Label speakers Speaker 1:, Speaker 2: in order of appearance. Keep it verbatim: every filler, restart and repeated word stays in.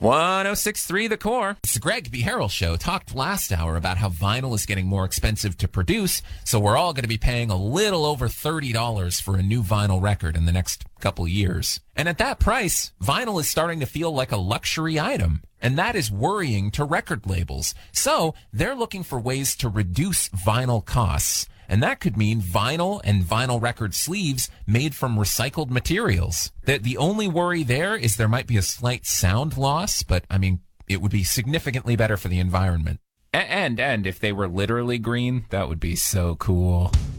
Speaker 1: one oh six point three The Core. It's the Greg B. Harrell Show. Talked last hour about how vinyl is getting more expensive to produce, so we're all going to be paying a little over thirty dollars for a new vinyl record in the next couple years. And at that price, vinyl is starting to feel like a luxury item, and that is worrying to record labels. So they're looking for ways to reduce vinyl costs. And that could mean vinyl and vinyl record sleeves made from recycled materials. The, the only worry there is there might be a slight sound loss, but, I mean, it would be significantly better for the environment. And, and, and if they were literally green, that would be so cool.